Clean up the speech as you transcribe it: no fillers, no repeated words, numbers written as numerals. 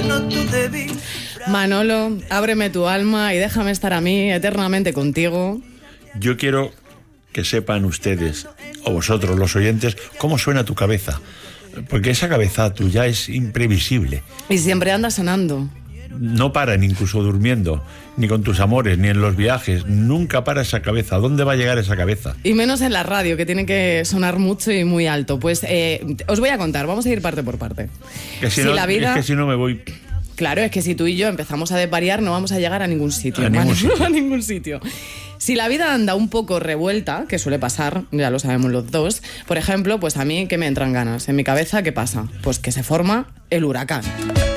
Manolo, ábreme tu alma y déjame estar a mí eternamente contigo. Yo quiero que sepan ustedes, o vosotros los oyentes, cómo suena tu cabeza. Porque esa cabeza tuya es imprevisible. Y siempre anda sonando. No paran incluso durmiendo, ni con tus amores, ni en los viajes. Nunca para esa cabeza. ¿A dónde va a llegar esa cabeza? Y menos en la radio, que tiene que sonar mucho y muy alto. Pues os voy a contar, vamos a ir parte por parte. Que si no, la vida... es que si no me voy... Claro, es que si tú y yo empezamos a desvariar no vamos a llegar a ningún sitio. A ningún sitio. Si la vida anda un poco revuelta, que suele pasar, ya lo sabemos los dos, por ejemplo, pues a mí, ¿qué me entran ganas? En mi cabeza, ¿qué pasa? Pues que se forma el huracán.